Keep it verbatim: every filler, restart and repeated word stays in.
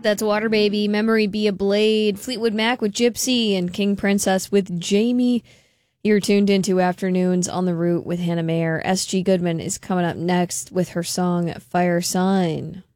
That's Water Baby, Memory Be a Blade, Fleetwood Mac with Gypsy, and King Princess with Jamie. You're tuned into Afternoons on the Route with Hannah Mayer. S G Goodman is coming up next with her song Fire Sign.